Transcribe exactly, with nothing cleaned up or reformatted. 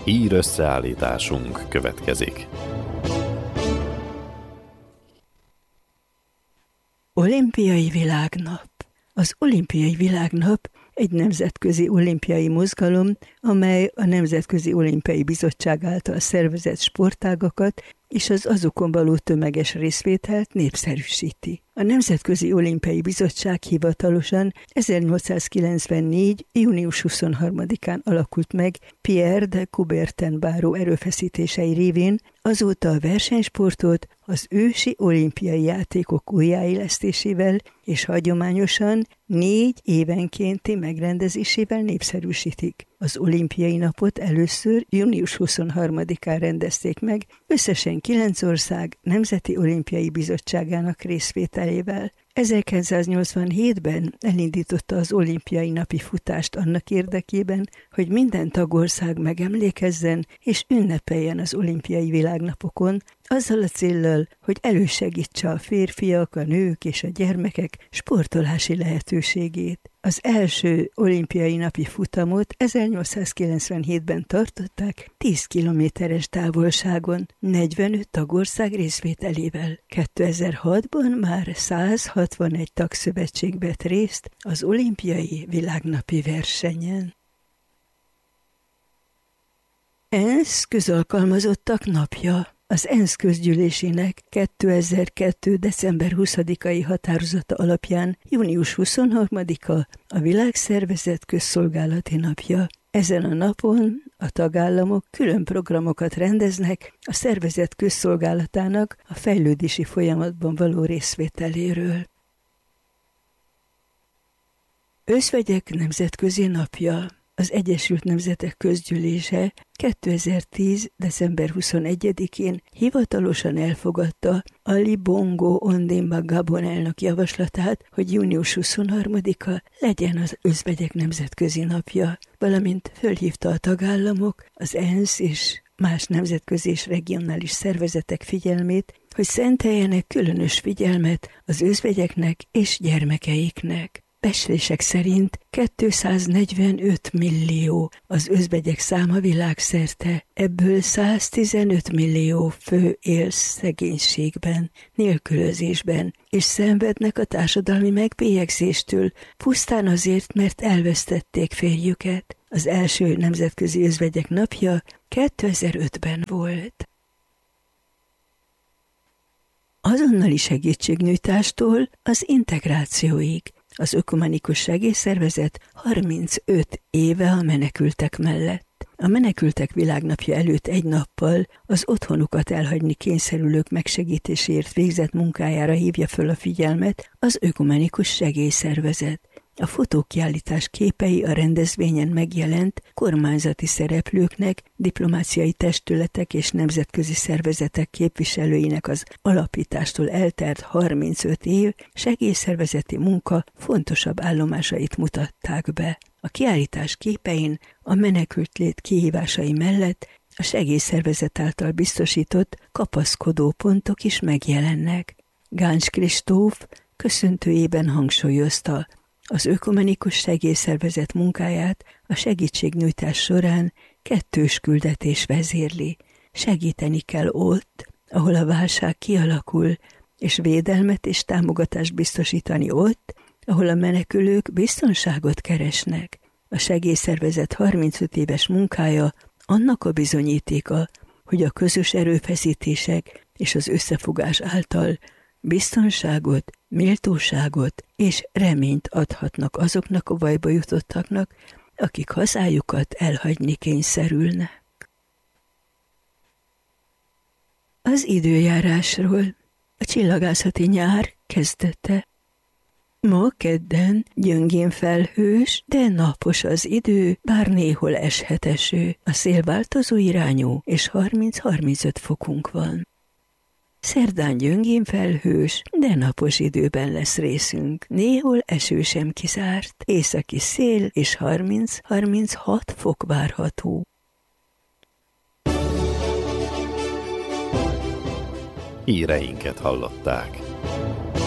Ír összeállításunk következik. Olimpiai világnap. Az olimpiai világnap egy nemzetközi olimpiai mozgalom, amely a Nemzetközi Olimpiai Bizottság által szervezett sportágakat és az azokon való tömeges részvételt népszerűsíti. A Nemzetközi Olimpiai Bizottság hivatalosan ezernyolcszázkilencvennégy. június huszonharmadikán alakult meg Pierre de Coubertin báró erőfeszítései révén, azóta a versenysportot az ősi olimpiai játékok újjáélesztésével és hagyományosan négy évenkénti megrendezésével népszerűsítik. Az olimpiai napot először június huszonharmadikán rendezték meg, összesen kilenc ország Nemzeti Olimpiai Bizottságának részvételével. ezerkilencszáznyolcvanhétben elindította az olimpiai napi futást annak érdekében, hogy minden tagország megemlékezzen és ünnepeljen az olimpiai világnapokon, azzal a céllal, hogy elősegítse a férfiak, a nők és a gyermekek sportolási lehetőségét. Az első olimpiai napi futamot ezernyolcszázkilencvenhétben tartották tíz kilométeres távolságon, negyvenöt tagország részvételével. kétezer-hatban már száz hatvanegy tagszövetség vett részt az olimpiai világnapi versenyen. ENSZ közalkalmazottak napja. Az ENSZ közgyűlésének kétezer-kettő. december huszadikai határozata alapján június huszonharmadika a Világszervezet közszolgálati napja. Ezen a napon a tagállamok külön programokat rendeznek a szervezet közszolgálatának a fejlődési folyamatban való részvételéről. Özvegyek nemzetközi napja. Az Egyesült Nemzetek Közgyűlése kétezer-tíz. december huszonegyedikén hivatalosan elfogadta Ali Bongo Ondimba Gabon elnök javaslatát, hogy június huszonharmadika legyen az özvegyek nemzetközi napja, valamint fölhívta a tagállamok, az ENSZ és más nemzetközi és regionális szervezetek figyelmét, hogy szenteljenek különös figyelmet az özvegyeknek és gyermekeiknek. Becslések szerint kétszáznegyvenöt millió az özvegyek száma világszerte, ebből száztizenöt millió fő él szegénységben, nélkülözésben, és szenvednek a társadalmi megbélyegzéstől, pusztán azért, mert elvesztették férjüket. Az első nemzetközi özvegyek napja kétezer-ötben volt. Azonnali segítségnyújtástól az integrációig. Az Ökumenikus Segélyszervezet harmincöt éve a menekültek mellett. A menekültek világnapja előtt egy nappal az otthonukat elhagyni kényszerülők megsegítéséért végzett munkájára hívja föl a figyelmet az Ökumenikus Segélyszervezet. A fotókiállítás képei a rendezvényen megjelent kormányzati szereplőknek, diplomáciai testületek és nemzetközi szervezetek képviselőinek az alapítástól eltelt harmincöt év segélyszervezeti munka fontosabb állomásait mutatták be. A kiállítás képein a menekültlét kihívásai mellett a segélyszervezet által biztosított kapaszkodó pontok is megjelennek. Gáncs Kristóf köszöntőjében hangsúlyozta, az Ökumenikus Segélyszervezet munkáját a segítségnyújtás során kettős küldetés vezérli. Segíteni kell ott, ahol a válság kialakul, és védelmet és támogatást biztosítani ott, ahol a menekülők biztonságot keresnek. A segélyszervezet harmincöt éves munkája annak a bizonyítéka, hogy a közös erőfeszítések és az összefogás által biztonságot, méltóságot és reményt adhatnak azoknak a bajba jutottaknak, akik hazájukat elhagyni kényszerülnek. Az időjárásról. A csillagászati nyár kezdete. Ma kedden gyöngén felhős, de napos az idő, bár néhol eshet eső. A szél változó irányú, és harminc-harmincöt fokunk van. Szerdán gyöngén felhős, de napos időben lesz részünk. Néhol eső sem kizárt, északi szél és harminc-harminchat fok várható. Híreinket hallották.